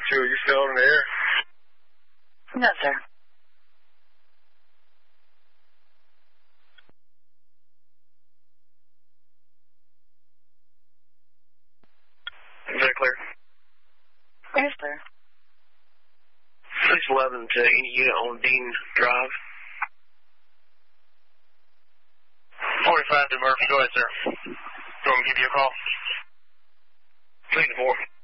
2, are you still in the air? No, sir. Is that clear? Yes, sir. 611 to any unit on Dean Drive. 45 to Murphy. Go ahead, sir. You want me to give you a call? 3 to 4.